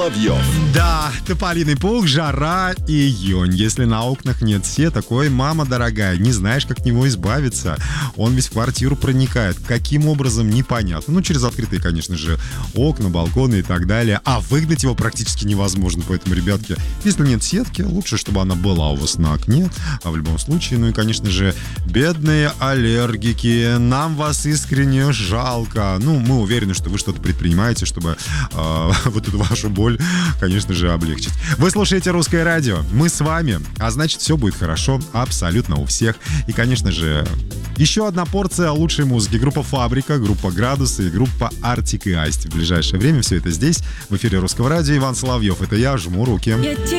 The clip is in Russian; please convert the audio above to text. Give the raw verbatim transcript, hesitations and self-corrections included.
Соловьев. Да, тополиный пух, жара и июнь. Если на окнах нет сеток, ой, мама дорогая, не знаешь, как от него избавиться. Он весь в квартиру проникает. Каким образом, непонятно. Ну, через открытые, конечно же, окна, балконы и так далее. А выгнать его практически невозможно. Поэтому, ребятки, если нет сетки, лучше, чтобы она была у вас на окне. А в любом случае, ну и, конечно же, бедные аллергики, нам вас искренне жалко. Ну, мы уверены, что вы что-то предпринимаете, чтобы э, вот эту вашу боль, конечно же, облегчить. Вы слушаете «Русское радио». Мы с вами. А значит, все будет хорошо абсолютно у всех. И, конечно же, еще одна порция лучшей музыки. Группа «Фабрика», группа «Градусы» и группа «Артик и Асти». В ближайшее время все это здесь, в эфире «Русского радио». Иван Соловьев. Это я, жму руки. Я